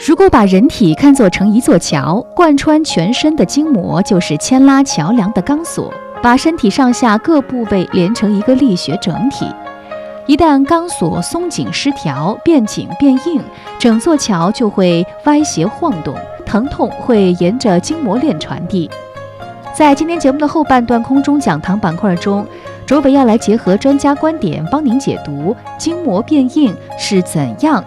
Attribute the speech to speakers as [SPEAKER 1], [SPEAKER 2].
[SPEAKER 1] 如果把人体看作成一座桥，贯穿全身的筋膜就是牵拉桥梁的钢索，把身体上下各部位连成一个力学整体。一旦钢索松紧失调，变紧变硬，整座桥就会歪斜晃动，疼痛会沿着筋膜链传递。在今天节目的后半段空中讲堂板块中，卓伟要来结合专家观点帮您解读筋膜变硬是怎样